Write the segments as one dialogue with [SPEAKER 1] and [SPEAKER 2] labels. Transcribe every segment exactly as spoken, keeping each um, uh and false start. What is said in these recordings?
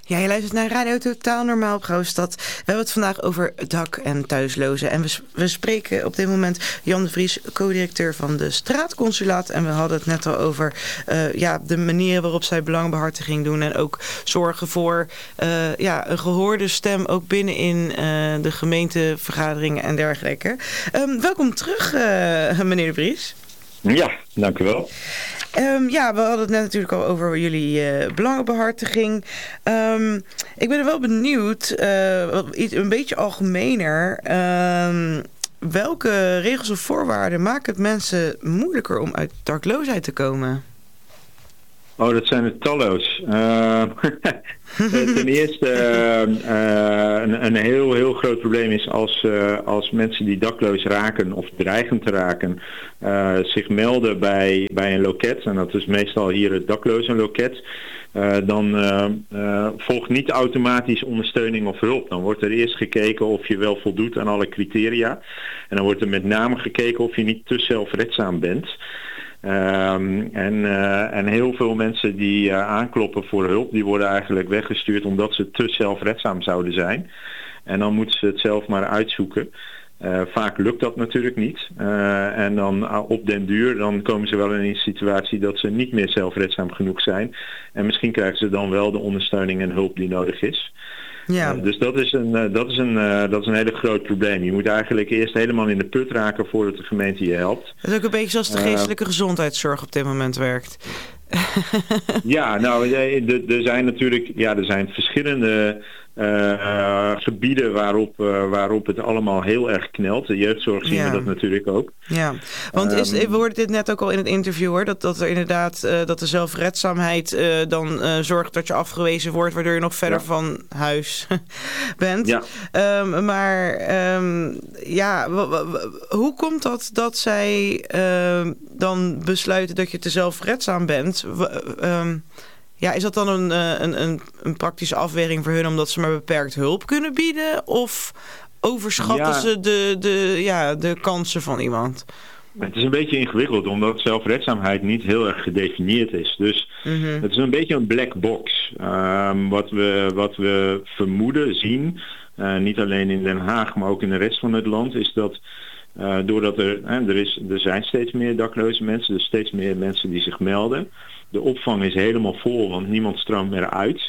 [SPEAKER 1] Ja, je luistert naar Radio Totaal Normaal op Grootstad. We hebben het vandaag over dak- en thuislozen. En we, we spreken op dit moment Jan de Vries, co-directeur van de Straatconsulaat. En we hadden het net al over uh, ja, de manieren waarop zij belangenbehartiging doen. En ook zorgen voor uh, ja, een gehoorde stem ook binnenin uh, de gemeentevergaderingen en dergelijke. Um, welkom terug, uh, meneer de Vries.
[SPEAKER 2] Ja, dank u wel.
[SPEAKER 1] Um, ja, we hadden het net natuurlijk al over jullie uh, belangenbehartiging. Um, ik ben er wel benieuwd, uh, iets een beetje algemener. Um, welke regels of voorwaarden maken het mensen moeilijker om uit dakloosheid te komen?
[SPEAKER 2] Oh, dat zijn er talloos. Uh, ten eerste, uh, uh, een, een heel, heel groot probleem is als, uh, als mensen die dakloos raken of dreigen te raken, uh, zich melden bij, bij een loket. En dat is meestal hier het daklozenloket. Uh, dan uh, uh, volgt niet automatisch ondersteuning of hulp. Dan wordt er eerst gekeken of je wel voldoet aan alle criteria. En dan wordt er met name gekeken of je niet te zelfredzaam bent. Um, en, uh, en heel veel mensen die uh, aankloppen voor hulp, die worden eigenlijk weggestuurd omdat ze te zelfredzaam zouden zijn. En dan moeten ze het zelf maar uitzoeken. Uh, vaak lukt dat natuurlijk niet. Uh, en dan uh, op den duur, dan komen ze wel in een situatie dat ze niet meer zelfredzaam genoeg zijn. En misschien krijgen ze dan wel de ondersteuning en hulp die nodig is. Ja. Uh, dus dat is, een, uh, dat, is een, uh, dat is een hele groot probleem. Je moet eigenlijk eerst helemaal in de put raken voordat de gemeente je helpt.
[SPEAKER 1] Dat is ook een beetje zoals de geestelijke uh, gezondheidszorg op dit moment werkt.
[SPEAKER 2] Ja, nou, er zijn natuurlijk ja, er zijn verschillende uh, uh, gebieden waarop, uh, waarop het allemaal heel erg knelt. De jeugdzorg zien ja. we dat natuurlijk ook.
[SPEAKER 1] Ja, want is, we hoorden dit net ook al in het interview hoor, dat, dat er inderdaad uh, dat de zelfredzaamheid uh, dan uh, zorgt dat je afgewezen wordt, waardoor je nog verder ja. van huis bent. Ja. Um, maar um, ja, w- w- hoe komt dat dat zij uh, dan besluiten dat je te zelfredzaam bent? Um, ja, is dat dan een, een, een, een praktische afweging voor hun omdat ze maar beperkt hulp kunnen bieden? Of overschatten ja. ze de, de, ja, de kansen van iemand?
[SPEAKER 2] Het is een beetje ingewikkeld omdat zelfredzaamheid niet heel erg gedefinieerd is. Dus mm-hmm. het is een beetje een black box. Um, wat, we, wat we vermoeden, zien, uh, niet alleen in Den Haag maar ook in de rest van het land, is dat Uh, doordat er, hè, er, is, er zijn steeds meer dakloze mensen, dus steeds meer mensen die zich melden. De opvang is helemaal vol, want niemand stroomt meer uit.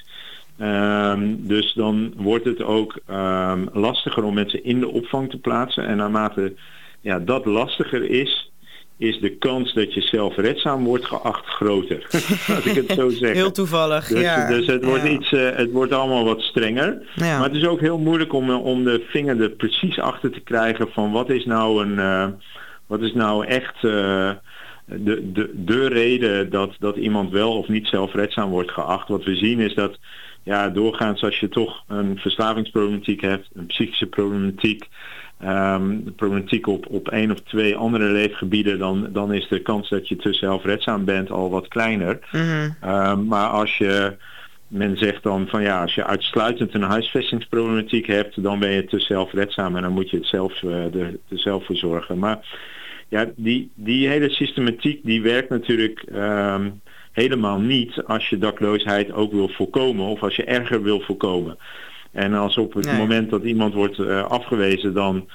[SPEAKER 2] Um, dus dan wordt het ook um, lastiger om mensen in de opvang te plaatsen. En naarmate ja, dat lastiger is, is de kans dat je zelfredzaam wordt geacht groter. Als ik het zo zeg.
[SPEAKER 1] Heel toevallig,
[SPEAKER 2] dus,
[SPEAKER 1] ja.
[SPEAKER 2] Dus het wordt,
[SPEAKER 1] ja.
[SPEAKER 2] iets, uh, het wordt allemaal wat strenger. Ja. Maar het is ook heel moeilijk om, om de vinger er precies achter te krijgen van wat is nou een, uh, wat is nou echt uh, de, de, de reden dat, dat iemand wel of niet zelfredzaam wordt geacht. Wat we zien is dat ja, doorgaans als je toch een verslavingsproblematiek hebt, een psychische problematiek, Um, de problematiek op, op één of twee andere leefgebieden, dan, dan is de kans dat je te zelfredzaam bent al wat kleiner. Mm-hmm. Um, maar als je, men zegt dan van ja, als je uitsluitend een huisvestingsproblematiek hebt, dan ben je te zelfredzaam en dan moet je het zelf, uh, de, de zelf verzorgen. Maar ja, die, die hele systematiek die werkt natuurlijk um, helemaal niet als je dakloosheid ook wil voorkomen of als je erger wil voorkomen. En als op het nee. moment dat iemand wordt uh, afgewezen dan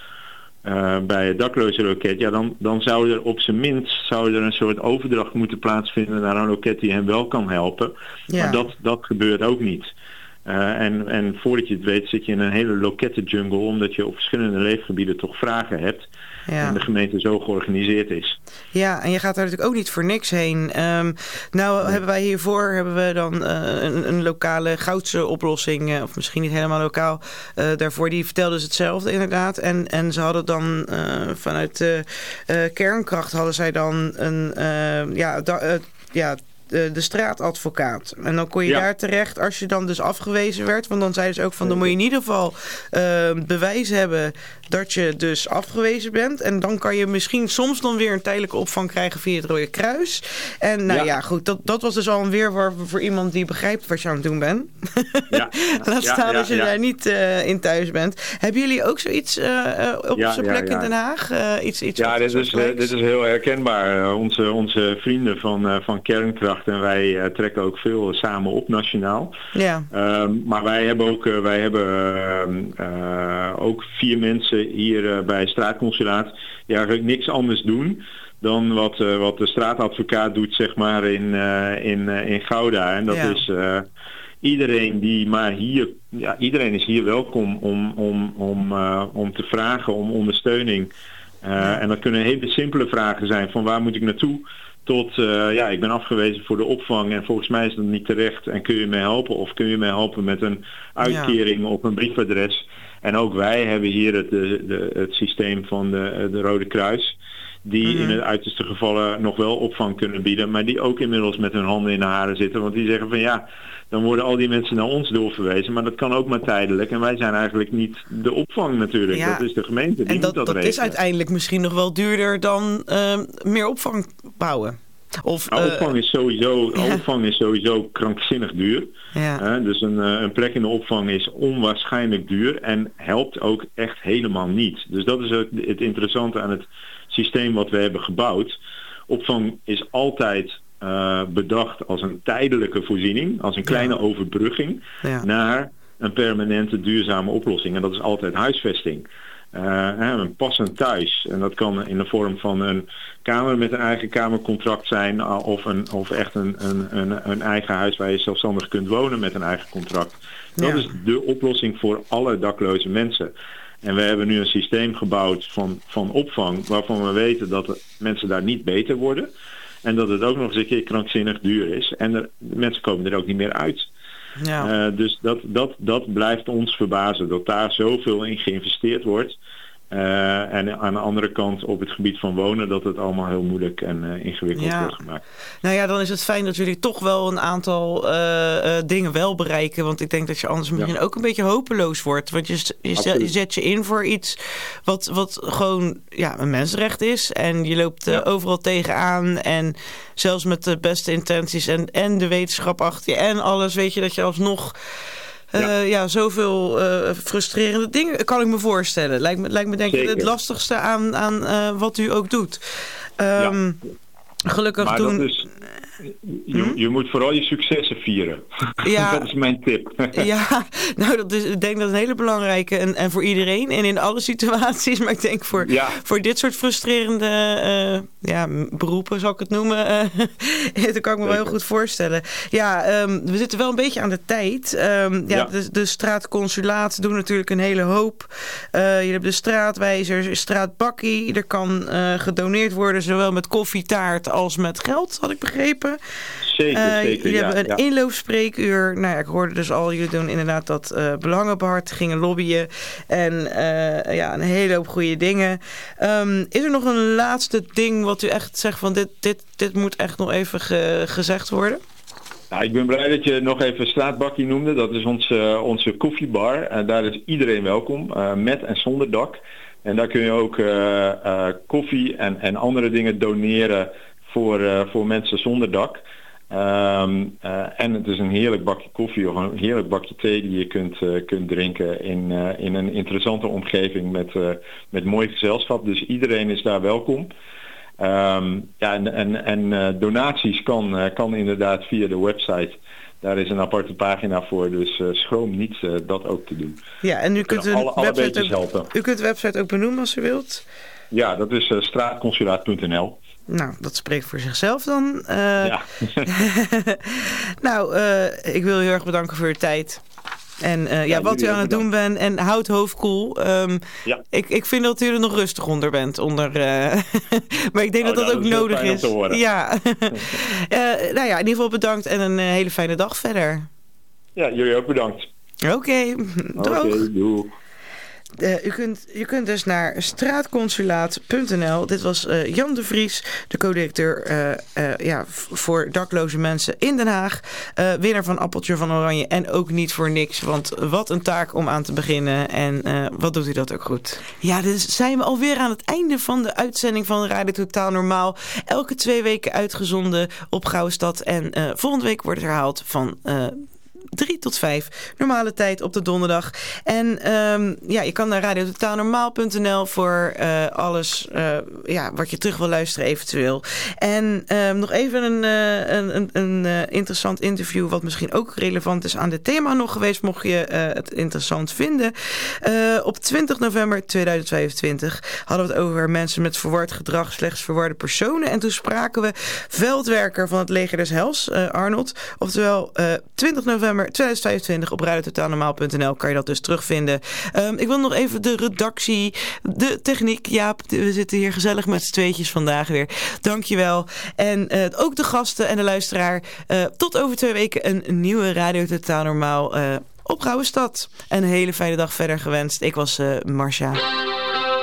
[SPEAKER 2] uh, bij het daklozenloket, ja, dan, dan zou er op zijn minst zou er een soort overdracht moeten plaatsvinden naar een loket die hem wel kan helpen. Ja. Maar dat, dat gebeurt ook niet. Uh, en, en voordat je het weet zit je in een hele lokettenjungle omdat je op verschillende leefgebieden toch vragen hebt. Ja. En de gemeente zo georganiseerd is.
[SPEAKER 1] Ja, en je gaat daar natuurlijk ook niet voor niks heen. Um, nou nee. hebben wij hiervoor hebben we dan uh, een, een lokale goudse oplossing, uh, of misschien niet helemaal lokaal, uh, daarvoor. Die vertelden ze hetzelfde inderdaad. En, en ze hadden dan uh, vanuit de uh, kernkracht hadden zij dan een uh, ja, da, uh, ja De, de straatadvocaat. En dan kon je ja. daar terecht als je dan dus afgewezen werd. Want dan zeiden ze ook van, dan moet je in ieder geval uh, bewijs hebben dat je dus afgewezen bent. En dan kan je misschien soms dan weer een tijdelijke opvang krijgen via het Rode Kruis. En nou ja, ja goed, dat, dat was dus al een weerwar voor iemand die begrijpt wat je aan het doen bent. Ja. Laat staan ja, ja, als je ja. daar niet uh, in thuis bent. Hebben jullie ook zoiets uh, uh, op ja, zijn plek ja, ja. in Den Haag? Uh, iets, iets
[SPEAKER 2] ja, dit is, uh, dit is heel herkenbaar. Uh, onze, onze vrienden van, uh, van Kernkracht gebracht en wij uh, trekken ook veel samen op nationaal.
[SPEAKER 1] Ja.
[SPEAKER 2] Um, maar wij hebben ook, uh, wij hebben, uh, uh, ook vier mensen hier uh, bij het straatconsulaat die eigenlijk niks anders doen dan wat, uh, wat de straatadvocaat doet, zeg maar, in, uh, in, uh, in Gouda. En dat ja. is uh, iedereen die maar hier, ja, iedereen is hier welkom om, om, om, uh, om te vragen om ondersteuning. Uh, ja. En dat kunnen hele simpele vragen zijn, van waar moet ik naartoe, tot uh, ja, ik ben afgewezen voor de opvang en volgens mij is dat niet terecht en kun je mij helpen, of kun je mij helpen met een uitkering ja. op een briefadres. En ook wij hebben hier het, de, de, het systeem van de, de Rode Kruis, die mm-hmm. in het uiterste gevallen nog wel opvang kunnen bieden, maar die ook inmiddels met hun handen in de haren zitten, want die zeggen van ja, dan worden al die mensen naar ons doorverwezen, maar dat kan ook maar tijdelijk. En wij zijn eigenlijk niet de opvang natuurlijk. Ja. Dat is de gemeente die
[SPEAKER 1] en dat,
[SPEAKER 2] moet dat
[SPEAKER 1] dat is uiteindelijk misschien nog wel duurder dan uh, meer opvang bouwen. Of,
[SPEAKER 2] nou,
[SPEAKER 1] uh,
[SPEAKER 2] opvang, is sowieso, ja. opvang is sowieso krankzinnig duur.
[SPEAKER 1] Ja.
[SPEAKER 2] Uh, dus een, uh, een plek in de opvang is onwaarschijnlijk duur en helpt ook echt helemaal niet. Dus dat is ook het interessante aan het systeem wat we hebben gebouwd. Opvang is altijd uh, bedacht als een tijdelijke voorziening, als een kleine ja. overbrugging ja. naar een permanente duurzame oplossing. En dat is altijd huisvesting. Uh, een passend thuis. En dat kan in de vorm van een kamer met een eigen kamercontract zijn, of, een, of echt een, een, een, een eigen huis waar je zelfstandig kunt wonen met een eigen contract. Dat ja. is de oplossing voor alle dakloze mensen. En we hebben nu een systeem gebouwd van, van opvang waarvan we weten dat de mensen daar niet beter worden. En dat het ook nog eens een keer krankzinnig duur is. En er, de mensen komen er ook niet meer uit. Ja. Uh, dus dat, dat, dat blijft ons verbazen, dat daar zoveel in geïnvesteerd wordt. Uh, en aan de andere kant op het gebied van wonen dat het allemaal heel moeilijk en uh, ingewikkeld ja. wordt gemaakt.
[SPEAKER 1] Nou ja, dan is het fijn dat jullie toch wel een aantal uh, uh, dingen wel bereiken. Want ik denk dat je anders misschien ja. ook een beetje hopeloos wordt. Want je, je, je zet je in voor iets wat, wat gewoon ja, een mensenrecht is. En je loopt uh, ja. overal tegenaan. En zelfs met de beste intenties en, en de wetenschap achter je en alles, weet je dat je alsnog Uh, ja. ja, zoveel uh, frustrerende dingen kan ik me voorstellen. Lijkt me, lijkt me denk ik het lastigste aan, aan uh, wat u ook doet. Um, ja. Gelukkig
[SPEAKER 2] maar
[SPEAKER 1] doen...
[SPEAKER 2] Dat is, je, hm? je moet vooral je successen vieren. Ja. Dat is mijn tip.
[SPEAKER 1] Ja, nou dat is, ik denk dat een hele belangrijke en, en voor iedereen en in alle situaties. Maar ik denk voor, ja. voor dit soort frustrerende uh, ja, beroepen, zal ik het noemen. Uh, dat kan ik me wel heel goed voorstellen. Ja, um, we zitten wel een beetje aan de tijd. Um, ja, ja. De, de straatconsulaat doen natuurlijk een hele hoop. Uh, je hebt de straatwijzer, straatbakkie. Er kan uh, gedoneerd worden, zowel met koffietaart als met geld, had ik begrepen.
[SPEAKER 2] Zeker,
[SPEAKER 1] uh,
[SPEAKER 2] zeker.
[SPEAKER 1] Jullie
[SPEAKER 2] ja,
[SPEAKER 1] hebben een
[SPEAKER 2] ja.
[SPEAKER 1] inloopspreekuur. Nou ja, ik hoorde dus al, jullie doen inderdaad dat uh, belangenbehartigingen, lobbyen. En uh, ja, een hele hoop goede dingen. Um, is er nog een laatste ding wat u echt zegt van dit, dit, dit moet echt nog even ge, gezegd worden?
[SPEAKER 2] Nou, ik ben blij dat je nog even straatbakkie noemde. Dat is onze, onze koffiebar. En daar is iedereen welkom, uh, met en zonder dak. En daar kun je ook uh, uh, koffie en, en andere dingen doneren voor, uh, voor mensen zonder dak. Um, uh, en het is een heerlijk bakje koffie of een heerlijk bakje thee die je kunt, uh, kunt drinken in, uh, in een interessante omgeving met, uh, met mooi gezelschap. Dus iedereen is daar welkom. Um, ja, en en, en uh, donaties kan, uh, kan inderdaad via de website. Daar is een aparte pagina voor, dus uh, schroom niet uh, dat ook te doen.
[SPEAKER 1] Ja, en u kunt, een
[SPEAKER 2] alle, alle
[SPEAKER 1] website ook,
[SPEAKER 2] helpen.
[SPEAKER 1] u kunt de website ook benoemen als u wilt.
[SPEAKER 2] Ja, dat is uh, straatconsulaat punt n l.
[SPEAKER 1] Nou, dat spreekt voor zichzelf dan. Uh,
[SPEAKER 2] ja.
[SPEAKER 1] nou, uh, ik wil u heel erg bedanken voor uw tijd. En uh, ja, ja, wat u aan het doen bent. En houd hoofd koel. Um, ja. ik, ik vind dat u er nog rustig onder bent. Onder, uh, maar ik denk oh, dat dat nou, ook dat nodig is. Ja. uh, nou ja, in ieder geval bedankt. En een uh, hele fijne dag verder.
[SPEAKER 2] Ja, jullie ook bedankt.
[SPEAKER 1] Oké, okay, droog.
[SPEAKER 2] Oké, okay, doei.
[SPEAKER 1] Uh, u, kunt, u kunt dus naar straatconsulaat punt n l. Dit was uh, Jan de Vries, de co-directeur uh, uh, ja, voor dakloze mensen in Den Haag. Uh, winnaar van Appeltje van Oranje en ook niet voor niks. Want wat een taak om aan te beginnen. En uh, wat doet u dat ook goed. Ja, dus zijn we alweer aan het einde van de uitzending van Radio Totaal Normaal. Elke twee weken uitgezonden op Gouwstad. En uh, volgende week wordt het herhaald van... Uh, drie tot vijf. Normale tijd op de donderdag. En um, ja, je kan naar radio totaal normaal punt n l voor uh, alles uh, ja, wat je terug wil luisteren eventueel. En um, nog even een, uh, een, een, een uh, interessant interview wat misschien ook relevant is aan dit thema nog geweest, mocht je uh, het interessant vinden. Uh, op twintig november tweeduizend vijfentwintig hadden we het over mensen met verward gedrag, slechts verwarde personen. En toen spraken we veldwerker van het Leger des Heils, uh, Arnold. Oftewel, uh, twintig november tweeduizend vijfentwintig op radio totaal normaal punt n l kan je dat dus terugvinden. Um, ik wil nog even de redactie, de techniek. Jaap, we zitten hier gezellig met z'n tweetjes vandaag weer. Dankjewel. En uh, ook de gasten en de luisteraar. Uh, tot over twee weken een nieuwe Radio Totaal Normaal uh, op Gouwe Stad. Een hele fijne dag verder gewenst. Ik was uh, Marcia.